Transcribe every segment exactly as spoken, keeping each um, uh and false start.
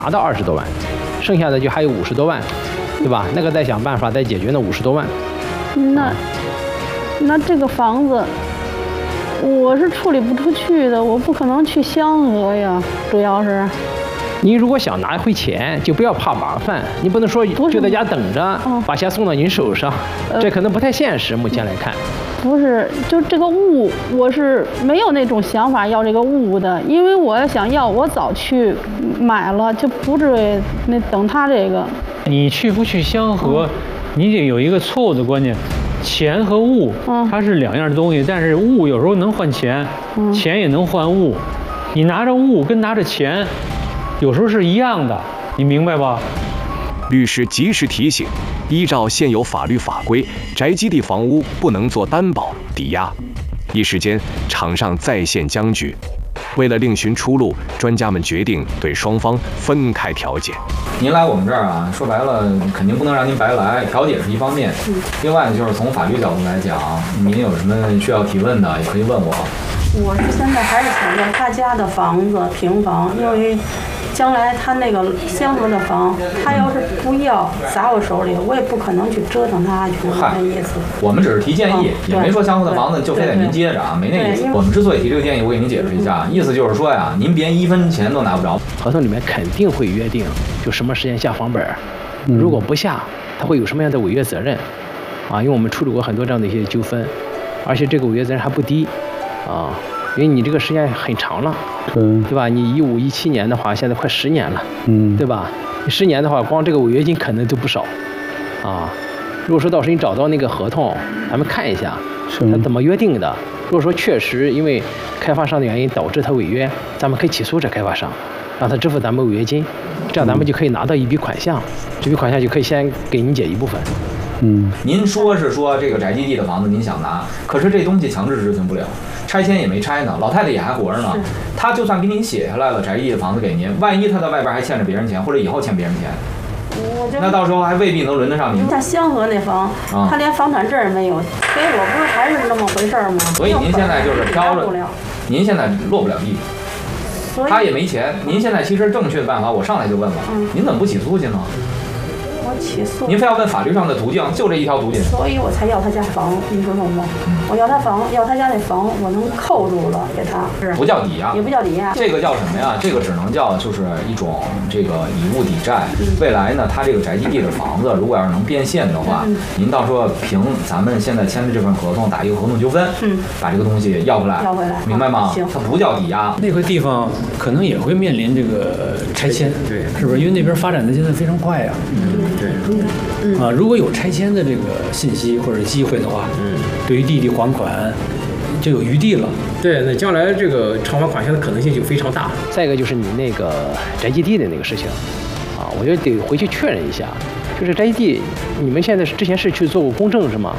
拿到二十多万，剩下的就还有五十多万，对吧？那个再想办法再解决那五十多万。 那那这个房子我是处理不出去的，我不可能去香河呀，主要是。 您如果想拿回钱，就不要怕麻烦，你不能说就在家等着， 嗯、 把钱送到您手上， 呃、 这可能不太现实。目前来看， 不是，就这个物，我是没有那种想法要这个物的，因为我要想要，我早去买了，就不至于那等他这个。 你去不去香河，嗯、你得有一个错误的观念，钱和物它是两样东西，嗯、但是物有时候能换钱，嗯、钱也能换物，你拿着物跟拿着钱。有时候是一样的，你明白吧？ 律师及时提醒，依照现有法律法规，宅基地房屋不能做担保抵押。一时间，场上再现僵局。为了另寻出路，专家们决定对双方分开调解。 您来我们这儿啊，说白了，肯定不能让您白来。调解是一方面，嗯、另外呢，就是从法律角度来讲，您有什么需要提问的，也可以问我。 我是现在还是想要他家的房子平房，因为将来他那个香河的房，他要是不要砸我手里，我也不可能去折腾他去，那意思。 我们只是提建议，也没说香河的房子就非得您接着啊，没那意思。我们之所以提这个建议，我给您解释一下，意思就是说呀，您别一分钱都拿不着。 合同里面肯定会约定，就什么时间下房本，如果不下，他会有什么样的违约责任，啊，因为我们处理过很多这样的一些纠纷，而且这个违约责任还不低。啊，因为你这个时间很长了，对对吧？你一五一七年的话，现在快十年了，嗯，对吧？十年的话，光这个违约金可能都不少，啊。如果说到时候你找到那个合同，咱们看一下，他怎么约定的。如果说确实因为开发商的原因导致他违约，咱们可以起诉这开发商，让他支付咱们违约金，这样咱们就可以拿到一笔款项，这笔款项就可以先给您解一部分。 嗯，您说是说这个宅基地的房子您想拿，可是这东西强制执行不了，拆迁也没拆呢，老太太也还活着呢。他就算给您写下来了宅基地的房子给您，万一他在外边还欠着别人钱，或者以后欠别人钱，那到时候还未必能轮得上您。 像香河那房，啊、他连房产证也没有，给我不是还是那么回事吗？ 所以您现在就是飘着，您现在落不了地，他也没钱。您现在其实正确的办法，我上来就问了，嗯、您怎么不起诉去呢？ 我起诉。 您非要问法律上的途径，就这一条途径。 所以我才要他家房，你知道吗？嗯、我要他房，要他家那房，我能扣住了给他。 不叫抵押， 也不叫抵押。 这个叫什么呀？这个只能叫就是一种这个以物抵债。嗯、未来呢，他这个宅基地的房子，如果要是能变现的话，嗯、您到时候凭咱们现在签的这份合同打一个合同纠纷，嗯，把这个东西要回来， 要回来， 明白吗？ 行， 它不叫抵押。 那个地方可能也会面临这个拆迁，对，是不是？因为那边发展的现在非常快呀。嗯，对。嗯啊，如果有拆迁的这个信息或者机会的话，嗯，对于弟弟还款就有余地了。 对，那将来这个偿还款项的可能性就非常大。再一个就是你那个宅基地的那个事情，啊，我觉得得回去确认一下，就是宅基地，你们现在是之前是去做过公证是吗？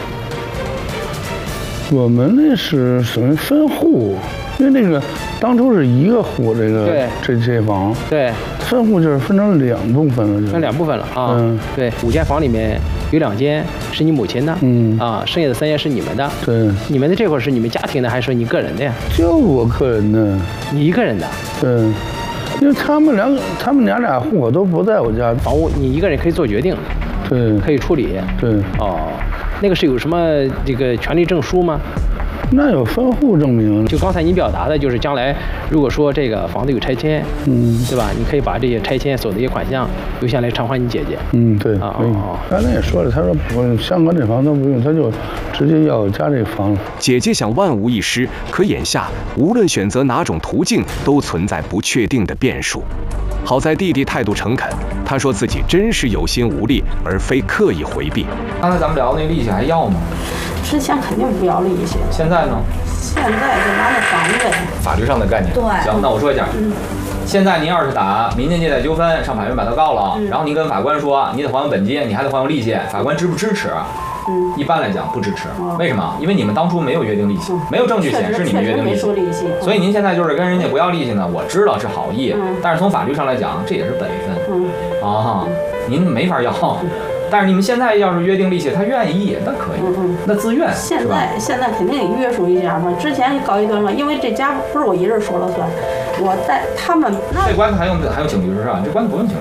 我们那是属于分户，因为那个当初是一个户，这个这这房， 对， 分户就是分成两部分了， 分两部分了啊。嗯，对，五间房里面有两间是你母亲的，嗯啊，剩下的三间是你们的。 对， 你们的这块是你们家庭的还是说你个人的呀？ 就我个人的。 你一个人的？ 对，因为他们两个，他们俩俩户口都不在我家， 房屋你一个人可以做决定， 对， 可以处理。 对， 哦。那个是有什么这个权利证书吗？ 那有分户证明。 就刚才你表达的，就是将来如果说这个房子有拆迁，嗯，对吧？你可以把这些拆迁所得一些款项留下来偿还你姐姐。 嗯，对。 啊啊。刚才也说了，他说不用香港这房都不用，他就直接要家这房。 姐姐想万无一失，可眼下无论选择哪种途径，都存在不确定的变数。好在弟弟态度诚恳，他说自己真是有心无力，而非刻意回避。 刚才咱们聊那利息还要吗？ 之前肯定不要利息。 现在呢？ 现在就拿那房子。 法律上的概念。 对。 行，那我说一下。嗯。现在您要是打民间借贷纠纷上法院把他告了，嗯、然后您跟法官说你得还我本金，你还得还我利息，法官支不支持？嗯，一般来讲不支持。哦、为什么？因为你们当初没有约定利息，嗯、没有证据显示你们约定利息。 利息所以您现在就是跟人家不要利息呢，我知道是好意，嗯、但是从法律上来讲，这也是本分。嗯。啊，您没法要。 但是你们现在要是约定利息，他愿意，那可以， 嗯嗯那自愿。 现在现在肯定得约束一下嘛。之前告一段落，因为这家不是我一人说了算，我在他们那这官司还用还用请律师啊？这官司不用请。